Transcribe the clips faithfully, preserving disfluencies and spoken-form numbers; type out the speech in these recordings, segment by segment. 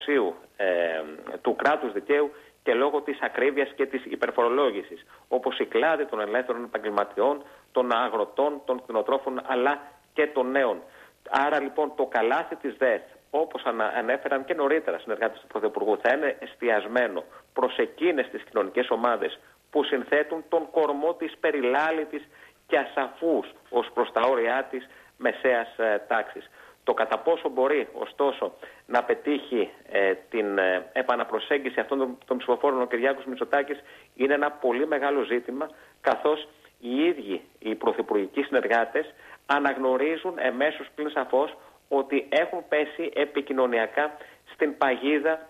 ε, του κράτους δικαίου και λόγω της ακρίβειας και της υπερφορολόγησης, όπως η κλάδη των ελεύθερων επαγγελματιών, των αγροτών, των κτηνοτρόφων αλλά και των νέων. Άρα λοιπόν το καλάθι της ΔΕΘ, όπως ανέφεραν και νωρίτερα συνεργάτες του Πρωθυπουργού, θα είναι εστιασμένο προς εκείνες τις κοινωνικές ομάδες που συνθέτουν τον κορμό της περιλάλητης και ασαφούς ως προς τα όρια της μεσαίας ε, τάξης. Το κατά πόσο μπορεί ωστόσο να πετύχει ε, την ε, επαναπροσέγγιση αυτών των, των ψηφοφόρων ο Κυριάκος Μητσοτάκης είναι ένα πολύ μεγάλο ζήτημα, καθώς οι ίδιοι οι πρωθυπουργικοί συνεργάτες αναγνωρίζουν εμέσως πλην σαφώς ότι έχουν πέσει επικοινωνιακά στην παγίδα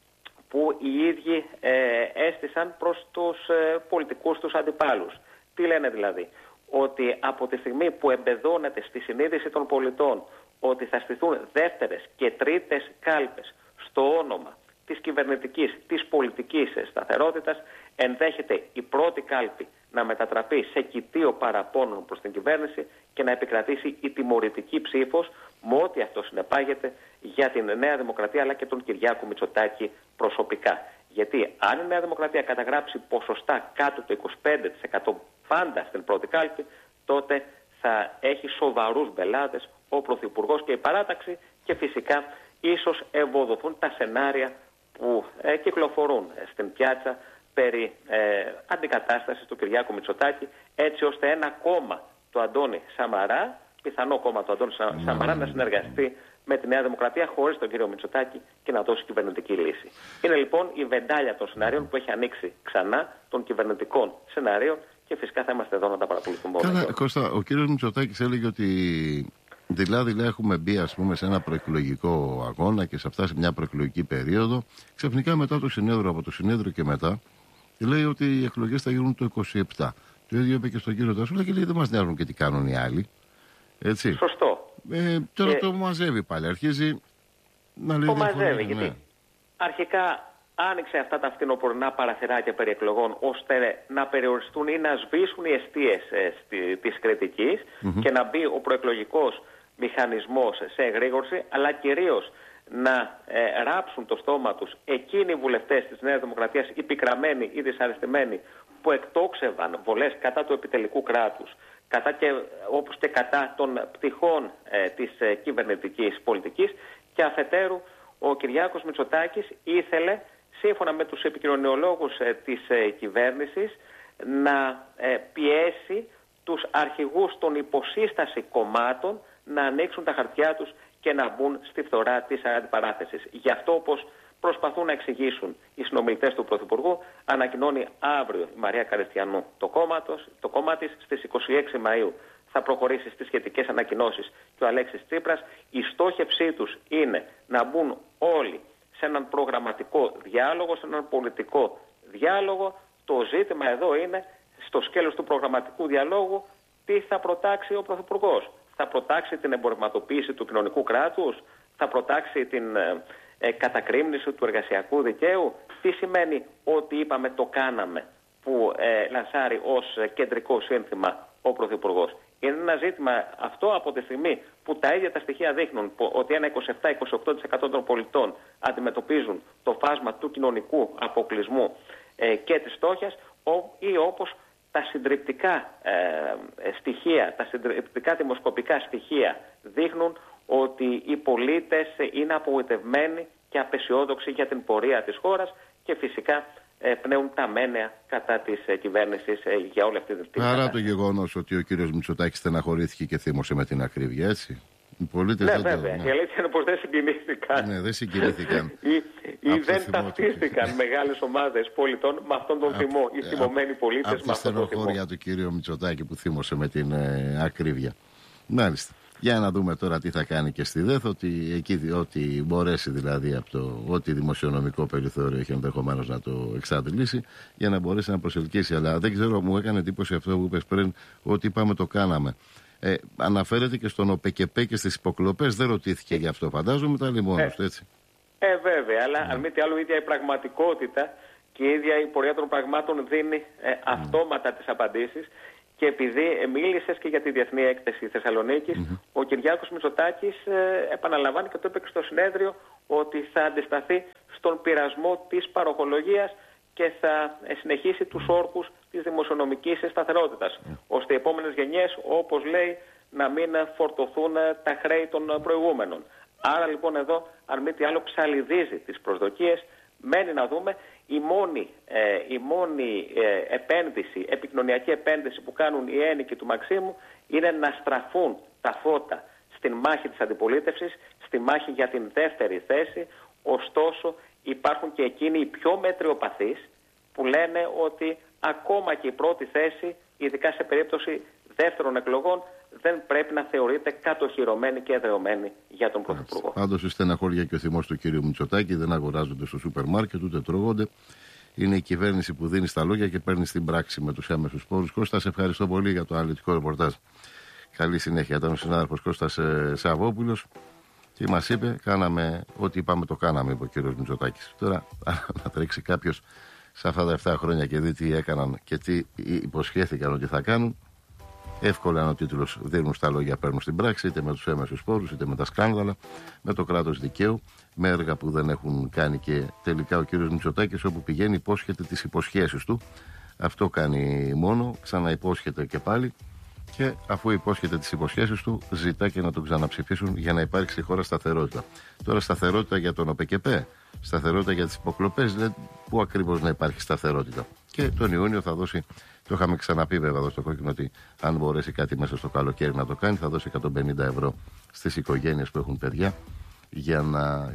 που οι ίδιοι ε, έστησαν προς τους ε, πολιτικούς τους αντιπάλους. Τι λένε δηλαδή? Ότι από τη στιγμή που εμπεδώνεται στη συνείδηση των πολιτών ότι θα στηθούν δεύτερες και τρίτες κάλπες στο όνομα της κυβερνητικής, της πολιτικής σταθερότητας, ενδέχεται η πρώτη κάλπη να μετατραπεί σε κοιτίο παραπώνων προς την κυβέρνηση και να επικρατήσει η τιμωρητική ψήφος, με ό,τι αυτό συνεπάγεται για την Νέα Δημοκρατία αλλά και τον Κυριάκο Μητσοτάκη προσωπικά. Γιατί αν η Νέα Δημοκρατία καταγράψει ποσοστά κάτω το είκοσι πέντε τοις εκατό πάντα στην πρώτη κάλπη, τότε θα έχει σοβαρούς μπελάδες ο Πρωθυπουργός και η παράταξη και φυσικά ίσως ευοδοθούν τα σενάρια που ε, κυκλοφορούν στην πιάτσα περί ε, αντικατάστασης του Κυριάκου Μητσοτάκη, έτσι ώστε ένα κόμμα του Αντώνη Σαμαρά, πιθανό κόμμα του Αντώνη Σαμαρά, να συνεργαστεί με τη Νέα Δημοκρατία χωρίς τον κύριο Μητσοτάκη και να δώσει κυβερνητική λύση. Είναι λοιπόν η βεντάλια των σενάριων που έχει ανοίξει ξανά των κυβερνητικών σενάριων και φυσικά θα είμαστε εδώ να τα παρακολουθούμε. Καλά, Κώστα, ο κύριος Μητσοτάκης έλεγε ότι δηλαδή λέει, έχουμε μπει ας πούμε σε ένα προεκλογικό αγώνα και σε φτάσει μια προεκλογική περίοδο. Ξαφνικά μετά το συνέδριο, από το συνέδριο και μετά, λέει ότι οι εκλογές θα γίνουν το είκοσι επτά. Το ίδιο είπε και στον κύριο Τασούλα και λέει δεν μας νοιάζουν και τι κάνουν οι άλλοι. Έτσι. Σωστό. Ε, τώρα και... το μαζεύει πάλι. Αρχίζει να λέει. Το μαζεύει, ναι. γιατί αρχικά άνοιξε αυτά τα φθινοπορεινά παραθυράκια περί εκλογών ώστε να περιοριστούν ή να σβήσουν οι αιστείες ε, στη, της κριτικής mm-hmm. και να μπει ο προεκλογικός μηχανισμός σε εγρήγορση, αλλά κυρίως να ε, ράψουν το στόμα τους εκείνοι οι βουλευτές της Νέας Δημοκρατίας, οι πικραμένοι ή δυσαρεστημένοι, που εκτόξευαν βολές κατά του επιτελικού κράτους, κατά και, όπως και κατά των πτυχών ε, της ε, κυβερνητικής πολιτικής, και αφετέρου ο Κυριάκος Μητσοτάκης ήθελε, σύμφωνα με τους επικοινωνιολόγους ε, της ε, κυβέρνησης, να ε, πιέσει τους αρχηγούς των υποσύσταση κομμάτων να ανοίξουν τα χαρτιά τους και να μπουν στη φθορά της αντιπαράθεσης. Γι' αυτό, όπως προσπαθούν να εξηγήσουν οι συνομιλητές του Πρωθυπουργού, ανακοινώνει αύριο η Μαρία Καριστιανού το κόμμα, τους, το κόμμα της, στις είκοσι έξι Μαΐου θα προχωρήσει στις σχετικές ανακοινώσεις και ο Αλέξης Τσίπρας. Η στόχευσή τους είναι να μπουν όλοι σε έναν προγραμματικό διάλογο, σε έναν πολιτικό διάλογο. Το ζήτημα εδώ είναι, στο σκέλος του προγραμματικού διαλόγου, τι θα προτάξει ο Πρωθυπουργός. Θα προτάξει την εμπορευματοποίηση του κοινωνικού κράτους, θα προτάξει την ε, ε, κατακρίμνηση του εργασιακού δικαίου. Τι σημαίνει ότι είπαμε το κάναμε, που ε, λανσάρει ως ε, κεντρικό σύνθημα ο Πρωθυπουργός. Είναι ένα ζήτημα αυτό από τη στιγμή που τα ίδια τα στοιχεία δείχνουν ότι ένα είκοσι επτά με είκοσι οκτώ τοις εκατό των πολιτών αντιμετωπίζουν το φάσμα του κοινωνικού αποκλεισμού ε, και της φτώχειας, ή όπως τα συντριπτικά ε, στοιχεία, τα συντριπτικά δημοσκοπικά στοιχεία δείχνουν ότι οι πολίτες είναι απογοητευμένοι και απεσιόδοξοι για την πορεία της χώρας και φυσικά ε, πνέουν τα μένεα κατά της ε, κυβέρνησης ε, για όλη αυτή την στιγμή. Άρα το γεγονός ότι ο κύριος Μητσοτάκης στεναχωρήθηκε και θύμωσε με την ακρίβεια, έτσι. Οι πολίτες ναι, δεν βέβαια. Το, ναι. Η αλήθεια είναι πως δεν συγκινήθηκαν. Ναι, δεν συγκινήθηκαν. ή ή δεν ταυτίστηκαν μεγάλες ομάδες πολιτών με αυτόν τον θυμό. Οι θυμωμένοι πολίτες με αυτόν τον θυμό. Από τη στενοχώρια του κύριου Μητσοτάκη που θύμωσε με την ε, ακρίβεια. Μάλιστα. Για να δούμε τώρα τι θα κάνει και στη ΔΕΘ, ότι εκεί ό,τι μπορέσει δηλαδή από το ό,τι δημοσιονομικό περιθώριο έχει ενδεχομένως να το εξαντλήσει για να μπορέσει να προσελκύσει. Αλλά δεν ξέρω, μου έκανε εντύπωση αυτό που είπες πριν, ότι είπαμε το κάναμε. Ε, αναφέρεται και στον ΟΠΕΚΕΠΕ και στις υποκλοπές, δεν ρωτήθηκε γι' αυτό, φαντάζομαι, τα λιμόνους του, έτσι. Ε, βέβαια, αλλά mm. αν μη τι άλλο, η ίδια η πραγματικότητα και η ίδια η πορεία των πραγμάτων δίνει ε, mm. αυτόματα τις απαντήσεις. Και επειδή ε, μίλησες και για τη Διεθνή Έκθεση Θεσσαλονίκης, mm-hmm. ο Κυριάκος Μητσοτάκης ε, επαναλαμβάνει και το είπε και στο συνέδριο ότι θα αντισταθεί στον πειρασμό της παροχολογίας και θα συνεχίσει τους όρκους της δημοσιονομικής σταθερότητας, ώστε οι επόμενες γενιές, όπως λέει, να μην φορτωθούν τα χρέη των προηγούμενων. Άρα λοιπόν εδώ, αν μη τι άλλο, ψαλιδίζει τις προσδοκίες. Μένει να δούμε, η μόνη, ε, η μόνη ε, επένδυση, επικοινωνιακή επένδυση που κάνουν οι ένικοι του Μαξίμου είναι να στραφούν τα φώτα στην μάχη της αντιπολίτευσης, στη μάχη για την δεύτερη θέση. Ωστόσο υπάρχουν και εκείνοι οι πιο μετριοπαθείς που λένε ότι ακόμα και η πρώτη θέση, ειδικά σε περίπτωση δεύτερων εκλογών, δεν πρέπει να θεωρείται κατοχυρωμένη και εδρεωμένη για τον Πρωθυπουργό. Πάντως η στεναχώρια και ο θυμός του κύριου Μητσοτάκη δεν αγοράζονται στο σούπερ μάρκετ ούτε τρώγονται. Είναι η κυβέρνηση που δίνει στα λόγια και παίρνει στην πράξη με τους έμεσους πόρους. Κώστα, σε ευχαριστώ πολύ για το αναλυτικό ρεπορτάζ. Καλή συνέχεια. Ήταν ο συνάδελφος Κώστας Σαββόπουλος και μας είπε: κάναμε ό,τι είπαμε, το κάναμε, είπε ο κύριος Μητσοτάκης. Τώρα, να τρέξει κάποιος σε αυτά τα επτά χρόνια και δει τι έκαναν και τι υποσχέθηκαν ότι θα κάνουν. Εύκολα είναι ο τίτλος: δίνουν στα λόγια, παίρνουν στην πράξη, είτε με τους έμεσους πόρους, είτε με τα σκάνδαλα, με το κράτος δικαίου, με έργα που δεν έχουν κάνει και τελικά ο κύριος Μητσοτάκης όπου πηγαίνει υπόσχεται τις υποσχέσεις του. Αυτό κάνει μόνο, ξαναυπόσχεται και πάλι. Και αφού υπόσχεται τις υποσχέσεις του, ζητά και να τον ξαναψηφίσουν για να υπάρξει στη χώρα σταθερότητα. Τώρα, σταθερότητα για τον ΟΠΕΚΕΠΕ, σταθερότητα για τις υποκλοπές, δηλαδή πού ακριβώς να υπάρχει σταθερότητα. Και τον Ιούνιο θα δώσει, το είχαμε ξαναπεί βέβαια εδώ στο Κόκκινο, ότι αν μπορέσει κάτι μέσα στο καλοκαίρι να το κάνει, θα δώσει εκατόν πενήντα ευρώ στις οικογένειες που έχουν παιδιά, για να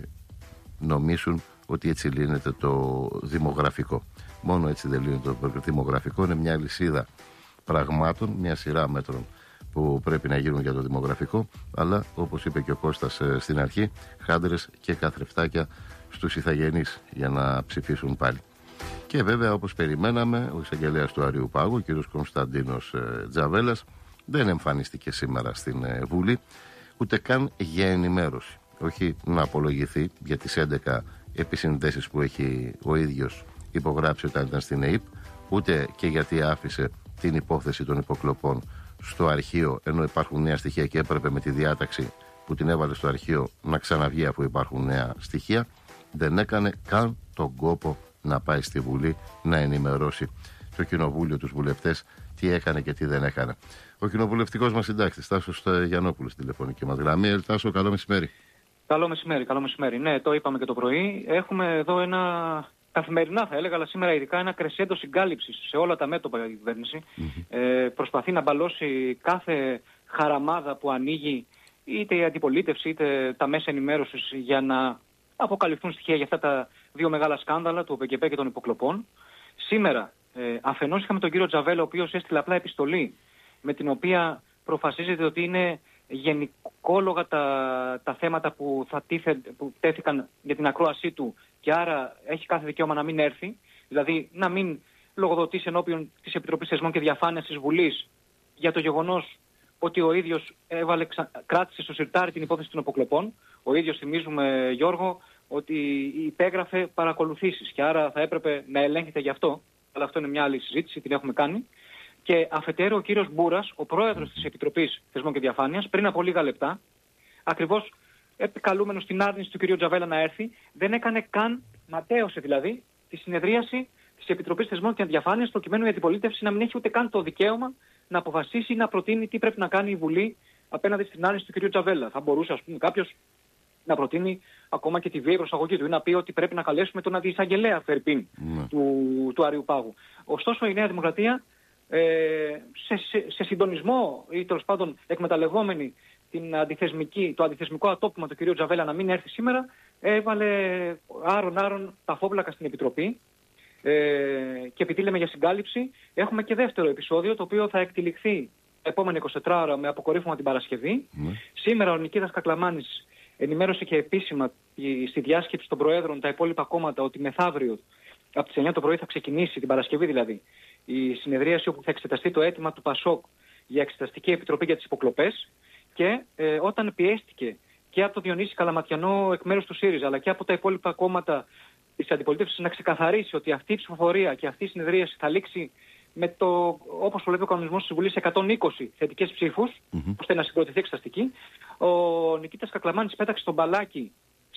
νομίσουν ότι έτσι λύνεται το δημογραφικό. Μόνο έτσι δεν λύνεται το δημογραφικό, είναι μια λυσίδα πραγμάτων, μια σειρά μέτρων που πρέπει να γίνουν για το δημογραφικό, αλλά όπως είπε και ο Κώστας στην αρχή, χάντρες και καθρεφτάκια στους ηθαγενείς για να ψηφίσουν πάλι. Και βέβαια, όπως περιμέναμε, ο εισαγγελέας του Αριού Πάγου, ο κ. Κωνσταντίνος Τζαβέλας, δεν εμφανίστηκε σήμερα στην Βουλή, ούτε καν για ενημέρωση. Όχι να απολογηθεί για τις έντεκα επισυνδέσεις που έχει ο ίδιος υπογράψει όταν ήταν στην ΕΕΠ, ούτε και γιατί άφησε την υπόθεση των υποκλοπών στο αρχείο, ενώ υπάρχουν νέα στοιχεία και έπρεπε με τη διάταξη που την έβαλε στο αρχείο να ξαναβγεί αφού υπάρχουν νέα στοιχεία. Δεν έκανε καν τον κόπο να πάει στη Βουλή να ενημερώσει το Κοινοβούλιο, τους βουλευτές, τι έκανε και τι δεν έκανε. Ο κοινοβουλευτικός μας συντάκτης, Τάσος Γιαννόπουλος, στη τηλεφωνική μας γραμμή. Τάσο, καλό μεσημέρι. Καλό μεσημέρι, καλό μεσημέρι. Ναι, το είπαμε και το πρωί. Έχουμε εδώ ένα, καθημερινά θα έλεγα, αλλά σήμερα ειδικά ένα κρεσέντο συγκάλυψης σε όλα τα μέτωπα η κυβέρνηση. Mm-hmm. Ε, προσπαθεί να μπαλώσει κάθε χαραμάδα που ανοίγει, είτε η αντιπολίτευση είτε τα μέσα ενημέρωσης, για να αποκαλυφθούν στοιχεία για αυτά τα δύο μεγάλα σκάνδαλα του ΟΠΕΚΕΠΕ και των υποκλοπών. Σήμερα, ε, αφενός είχαμε τον κύριο Τζαβέλα, ο οποίος έστειλε απλά επιστολή, με την οποία προφασίζεται ότι είναι γενικόλογα τα, τα θέματα που, θα τίθε, που τέθηκαν για την ακρόασή του και άρα έχει κάθε δικαίωμα να μην έρθει, δηλαδή να μην λογοδοτήσει ενώπιον της Επιτροπής Θεσμών και Διαφάνειας της Βουλής για το γεγονός ότι ο ίδιος έβαλε, κράτησε στο σιρτάρι την υπόθεση των αποκλοπών. Ο ίδιος, θυμίζουμε, Γιώργο, ότι υπέγραφε παρακολουθήσεις και άρα θα έπρεπε να ελέγχεται γι' αυτό. Αλλά αυτό είναι μια άλλη συζήτηση, την έχουμε κάνει. Και αφετέρου ο κύριος Μπούρας, ο πρόεδρος της Επιτροπής Θεσμών και Διαφάνειας, πριν από λίγα λεπτά, ακριβώς επικαλούμενος στην άρνηση του κυρίου Τζαβέλα να έρθει, δεν έκανε καν, ματέωσε δηλαδή, τη συνεδρίαση της Επιτροπής Θεσμών και Διαφάνειας, προκειμένου η αντιπολίτευση να μην έχει ούτε καν το δικαίωμα να αποφασίσει ή να προτείνει τι πρέπει να κάνει η Βουλή απέναντι στην άρνηση του κυρίου Τζαβέλα. Θα μπορούσε, ας πούμε, κάποιος να προτείνει ακόμα και τη βίαιη προσαγωγή του ή να πει ότι πρέπει να καλέσουμε τον αντιεισαγγελέα Φερπίν mm. του, του Αριού Πάγου. Ωστόσο, η Νέα Δημοκρατία, ε, σε, σε, σε συντονισμό ή τέλος πάντων εκμεταλλευόμενη την αντιθεσμική, το αντιθεσμικό ατόπιμα του κυρίου Τζαβέλα να μην έρθει σήμερα, έβαλε άρον-άρον τα φόβλακα στην Επιτροπή. Ε, και επειδή λέμε για συγκάλυψη, έχουμε και δεύτερο επεισόδιο, το οποίο θα εκτυλιχθεί τα επόμενα εικοσιτέσσερις ώρα με αποκορύφωμα την Παρασκευή. Mm. Σήμερα ο Νικήτας Κακλαμάνης ενημέρωσε και επίσημα στη διάσκεψη των Προέδρων τα υπόλοιπα κόμματα ότι μεθαύριο από τις εννιά το πρωί θα ξεκινήσει, την Παρασκευή δηλαδή, η συνεδρίαση όπου θα εξεταστεί το αίτημα του ΠΑΣΟΚ για Εξεταστική Επιτροπή για τις υποκλοπές. Και ε, όταν πιέστηκε και από τον Διονύση Καλαματιανό εκ μέρους του ΣΥΡΙΖΑ, αλλά και από τα υπόλοιπα κόμματα της αντιπολίτευσης να ξεκαθαρίσει ότι αυτή η ψηφοφορία και αυτή η συνεδρίαση θα λήξει με το, όπως προβλέπει ο κανονισμός της Βουλής, εκατόν είκοσι θετικές ψήφους, mm-hmm. ώστε να συγκροτηθεί εξεταστική, ο Νικήτας Κακλαμάνης πέταξε τον μπαλάκι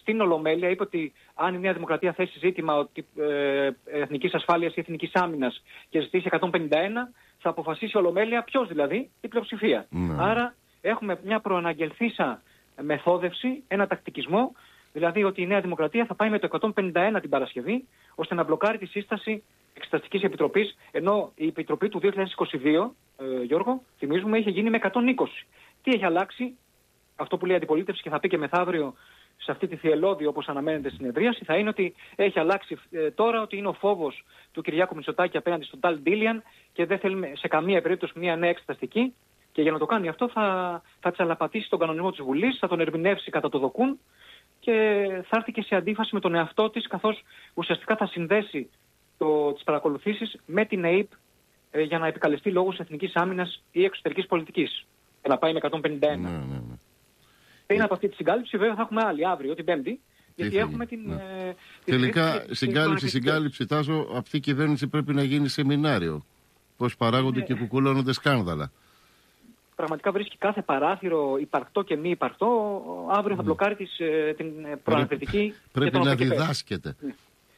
στην Ολομέλεια είπε ότι αν η Νέα Δημοκρατία θέσει ζήτημα ότι, ε, εθνικής ασφάλειας ή εθνικής άμυνας και ζητήσει εκατόν πενήντα ένα, θα αποφασίσει η Ολομέλεια, ποιος δηλαδή, η πλειοψηφία. Mm. Άρα έχουμε μια προαναγγελθήσα μεθόδευση, ένα τακτικισμό, δηλαδή ότι η Νέα Δημοκρατία θα πάει με το εκατόν πενήντα ένα την Παρασκευή, ώστε να μπλοκάρει τη σύσταση Εξεταστικής Επιτροπής, ενώ η Επιτροπή του δύο χιλιάδες είκοσι δύο, ε, Γιώργο, θυμίζουμε, είχε γίνει με εκατόν είκοσι. Τι έχει αλλάξει? Αυτό που λέει η αντιπολίτευση και θα πει και μεθαύριο σε αυτή τη θυελλώδη, όπως αναμένεται στην συνεδρίαση, θα είναι ότι έχει αλλάξει ε, τώρα ότι είναι ο φόβος του Κυριάκου Μητσοτάκη απέναντι στον Ταλ Ντίλιαν και δεν θέλουμε σε καμία περίπτωση μια νέα εξεταστική. Και για να το κάνει αυτό θα, θα τσαλαπατήσει τον κανονισμό της Βουλής, θα τον ερμηνεύσει κατά το δοκούν και θα έρθει και σε αντίφαση με τον εαυτό της, καθώς ουσιαστικά θα συνδέσει το, τις παρακολουθήσεις με την ΕΕΠ ε, για να επικαλεστεί λόγους εθνικής άμυνας ή εξωτερικής πολιτικής. Και να πάει με εκατόν πενήντα ένα. Ναι, ναι, ναι. Πριν από αυτή τη συγκάλυψη, βέβαια, θα έχουμε άλλη αύριο, την Πέμπτη. Γιατί έχουμε την. Ναι. Ε, Τελικά, συγκάλυψη, συγκάλυψη, Τάσο, αυτή η κυβέρνηση πρέπει να γίνει σεμινάριο. Πώς παράγονται ναι. και κουκουλώνονται σκάνδαλα. Πραγματικά βρίσκει κάθε παράθυρο υπαρκτό και μη υπαρκτό. Αύριο θα μπλοκάρει τις, την προανακριτική. Πρέπει, πρέπει να διδάσκεται. Ναι.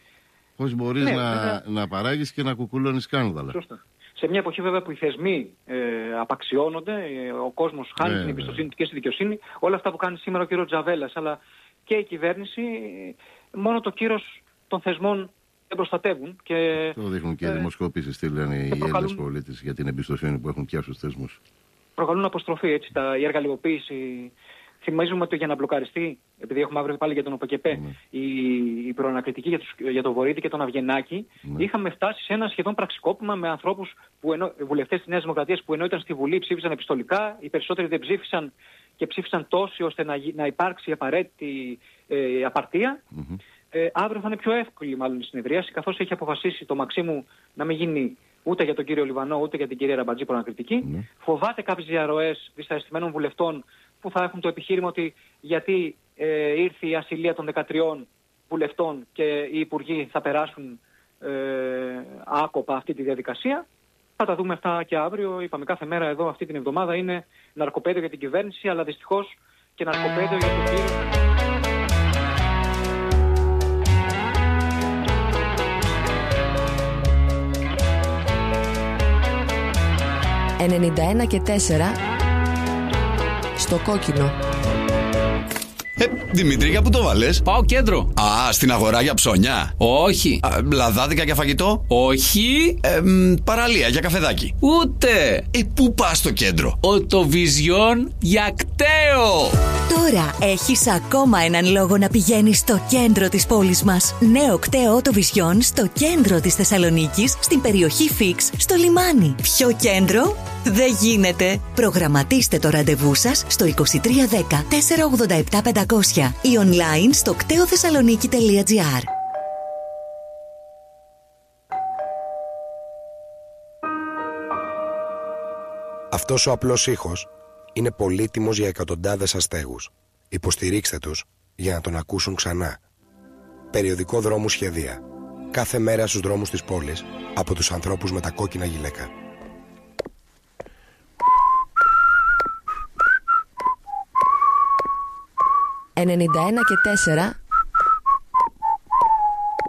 Πώς μπορείς ναι, να, βέβαια... να παράγεις και να κουκουλώνεις σκάνδαλα. Σωστά. Σε μια εποχή βέβαια που οι θεσμοί ε, απαξιώνονται, ε, ο κόσμος χάνει ναι, την εμπιστοσύνη του και στη δικαιοσύνη, όλα αυτά που κάνει σήμερα ο κύριος Τζαβέλας, αλλά και η κυβέρνηση, μόνο το κύρος των θεσμών δεν προστατεύουν. Και, το δείχνουν και οι ε, δημοσκοπήσεις, τι λένε οι προκαλούν... Έλληνες πολίτες για την εμπιστοσύνη που έχουν πια στους θεσμούς. Προκαλούν αποστροφή, έτσι, τα, η εργαλειοποίηση. Θυμίζουμε ότι για να μπλοκαριστεί, επειδή έχουμε αύριο πάλι για τον ΟΠΚΕΠΕ, mm. η, η προανακριτική για, τους, για τον Βορύδη και τον Αυγενάκη, mm. είχαμε φτάσει σε ένα σχεδόν πραξικόπημα με ανθρώπους, βουλευτές της Νέας Δημοκρατίας, που ενώ ήταν στη Βουλή ψήφισαν επιστολικά, οι περισσότεροι δεν ψήφισαν και ψήφισαν τόσοι ώστε να, να υπάρξει απαραίτητη ε, απαρτία. Mm-hmm. Ε, αύριο θα είναι πιο εύκολη μάλλον η συνεδρίαση, καθώς έχει αποφασίσει το Μαξίμου να μην γίνει ούτε για τον κύριο Λιβανό ούτε για την κυρία Ραμπατζή προανακριτική. Mm. Φοβάται κάποιες διαρροές δυσαρεστημένων βουλευτών που θα έχουν το επιχείρημα ότι γιατί ε, ήρθε η ασυλία των δεκατριών βουλευτών και οι υπουργοί θα περάσουν ε, άκοπα αυτή τη διαδικασία. Θα τα δούμε αυτά και αύριο. Είπαμε κάθε μέρα εδώ αυτή την εβδομάδα είναι ναρκοπαίδιο για την κυβέρνηση, αλλά δυστυχώς και ναρκοπαίδιο για τον κύριο. ενενήντα ένα και τέσσερα στο κόκκινο. Ε, Δημήτρη, για πού το βάλες? Πάω κέντρο. Α, στην αγορά για ψώνια? Όχι. Α, λαδάδικα για φαγητό? Όχι. Ε, μ, παραλία για καφεδάκι? Ούτε. Ε, πού πας στο κέντρο? Οτοβιζιόν για κταίο. Τώρα έχεις ακόμα έναν λόγο να πηγαίνεις στο κέντρο της πόλης μας. Νέο κταίο Οτοβιζιόν στο κέντρο της Θεσσαλονίκης, στην περιοχή Φίξ, στο λιμάνι. Ποιο κέντρο? Δεν γίνεται. Προγραμματίστε το ραντεβού σας στο είκοσι τρία δέκα τετρακόσια ογδόντα επτά πεντακόσια ή online στο κτέοθεσσαλονίκη τελεία τζι άρ. Αυτός ο απλός ήχος είναι πολύτιμος για εκατοντάδες αστέγους. Υποστηρίξτε τους για να τον ακούσουν ξανά. Περιοδικό Δρόμου Σχεδία. Κάθε μέρα στους δρόμους της πόλης από τους ανθρώπους με τα κόκκινα γυλαίκα. ενενήντα ένα και τέσσερα